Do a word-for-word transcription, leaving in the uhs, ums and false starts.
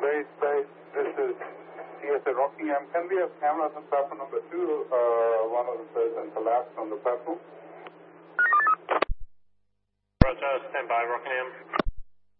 Base site, this is T S A Rockingham. Can we have cameras on platform number two? Uh, one of the person collapsed on the platform. Roger, stand by, Rockingham.